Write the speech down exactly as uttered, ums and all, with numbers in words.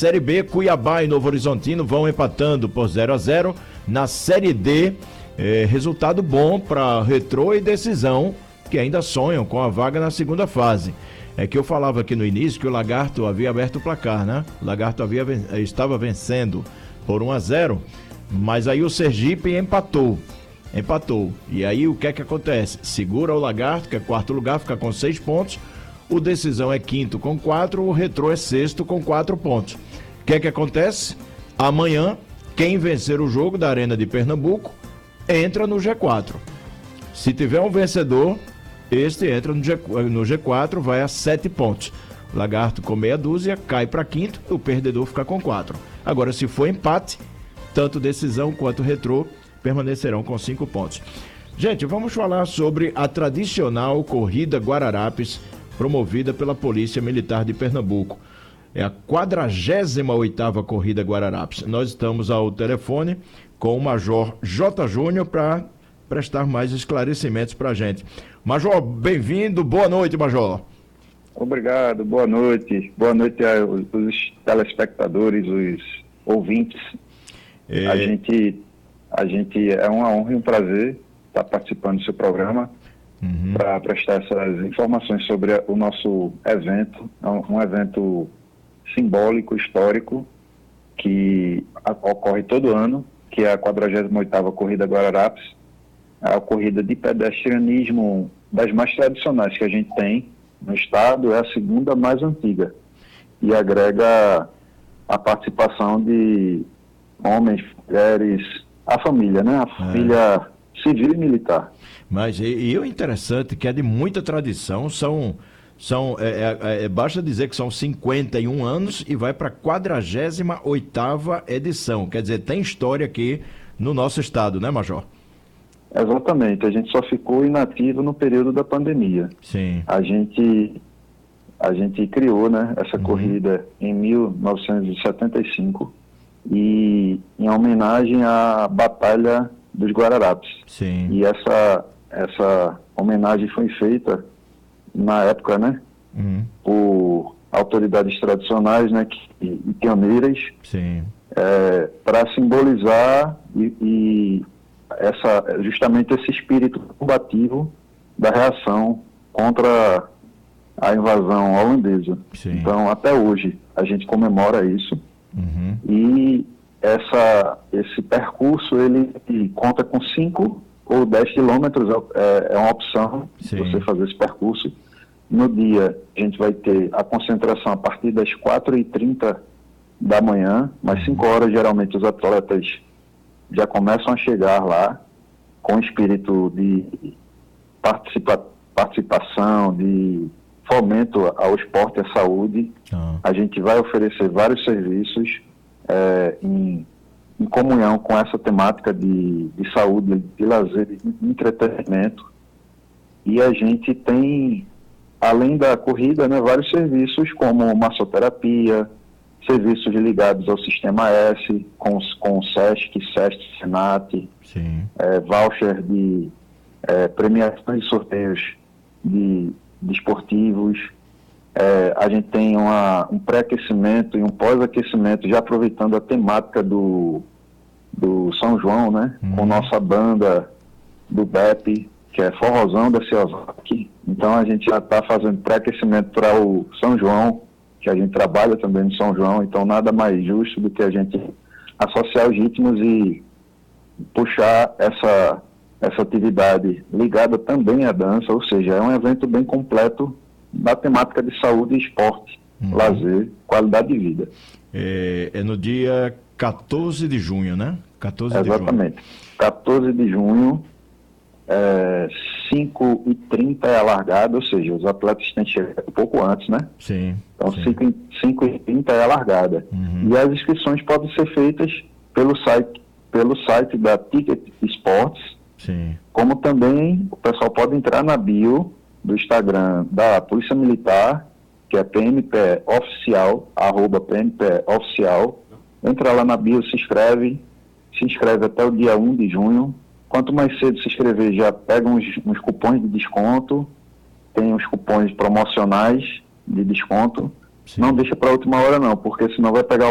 Série B, Cuiabá e Novo Horizontino vão empatando por zero a zero. Na Série D, é, resultado bom para Retrô e Decisão, que ainda sonham com a vaga na segunda fase. É que eu falava aqui no início que o Lagarto havia aberto o placar, né? O Lagarto havia, estava vencendo por um a zero, mas aí o Sergipe empatou. Empatou. E aí o que é que acontece? Segura o Lagarto, que é quarto lugar, fica com seis pontos. O Decisão é quinto com quatro, o Retrô é sexto com quatro pontos. O que é que acontece? Amanhã, quem vencer o jogo da Arena de Pernambuco entra no G quatro. Se tiver um vencedor, este entra no G, no G quatro, vai a sete pontos. O Lagarto com meia dúzia cai para quinto, o perdedor fica com quatro. Agora, se for empate, tanto Decisão quanto Retrô permanecerão com cinco pontos. Gente, vamos falar sobre a tradicional Corrida Guararapes, promovida pela Polícia Militar de Pernambuco. É a quadragésima oitava Corrida Guararapes. Nós estamos ao telefone com o Major J. Júnior para prestar mais esclarecimentos para a gente. Major, bem-vindo. Boa noite, Major. Obrigado, boa noite. Boa noite aos telespectadores, os ouvintes. É... A gente, a gente é uma honra e um prazer estar participando do seu programa. Uhum. Para prestar essas informações sobre o nosso evento, um, um evento simbólico, histórico, que ocorre todo ano, que é a quadragésima oitava Corrida Guararapes, a corrida de pedestrianismo das mais tradicionais que a gente tem no estado, é a segunda mais antiga, e agrega a participação de homens, mulheres, a família, né? A família é. civil e militar. Mas e, e o interessante que é de muita tradição, são, são é, é, é, basta dizer que são cinquenta e um anos e vai para a quadragésima oitava edição. Quer dizer, tem história aqui no nosso estado, né, Major? Exatamente, a gente só ficou inativo no período da pandemia. Sim. A gente, a gente criou, né, essa uhum. corrida em mil novecentos e setenta e cinco e em homenagem à Batalha dos Guararapes. Sim. E essa... Essa homenagem foi feita na época, né, uhum. por autoridades tradicionais, né, que, e pioneiras, é, para simbolizar e, e essa, justamente esse espírito combativo da reação contra a invasão holandesa. Sim. Então, até hoje, a gente comemora isso. Uhum. E essa, esse percurso, ele, ele conta com cinco ou dez quilômetros, é, é uma opção Sim. você fazer esse percurso. No dia, a gente vai ter a concentração a partir das quatro e trinta da manhã, mas cinco horas, geralmente, os atletas já começam a chegar lá com espírito de participa participação, de fomento ao esporte e à saúde. Ah. A gente vai oferecer vários serviços é, em em comunhão com essa temática de, de saúde, de lazer, de entretenimento. E a gente tem, além da corrida, né, vários serviços como massoterapia, serviços ligados ao Sistema S, com, com o SESC, SESC, SENAT, é, voucher de é, premiações e sorteios de, de esportivos. É, a gente tem uma, um pré-aquecimento e um pós-aquecimento, já aproveitando a temática do, do São João, né? Uhum. Com nossa banda do B E P, que é Forrozão da Ciovac. Então a gente já está fazendo pré-aquecimento para o São João, que a gente trabalha também no São João, então nada mais justo do que a gente associar os ritmos e puxar essa, essa atividade ligada também à dança, ou seja, é um evento bem completo da temática de saúde e esporte, uhum. lazer, qualidade de vida. É, é no dia quatorze de junho, né? quatorze Exatamente. De junho. quatorze de junho, é, cinco e trinta é a largada, ou seja, os atletas têm que chegar um pouco antes, né? Sim. Então, sim. cinco e trinta é a largada. Uhum. E as inscrições podem ser feitas pelo site, pelo site da Ticket Sports, sim. como também o pessoal pode entrar na bio do Instagram da Polícia Militar, que é P M P Oficial, arroba P M P Oficial. Entra lá na bio, se inscreve, se inscreve até o dia um de junho. Quanto mais cedo se inscrever, já pega uns, uns cupons de desconto, tem uns cupons promocionais de desconto. Sim. Não deixa para a última hora não, porque senão vai pegar